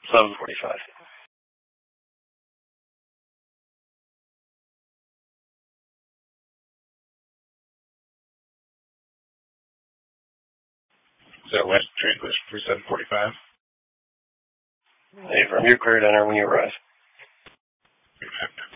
7:45. So what's the translation for 7:45? Hey, from your clear dinner when you arrive. Okay.